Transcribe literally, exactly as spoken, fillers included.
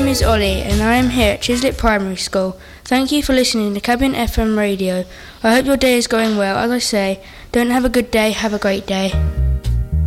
is Ollie and I am here at Chiswick Primary School. Thank you for listening to Cabin F M Radio. I hope your day is going well. As I say, don't have a good day, have a great day.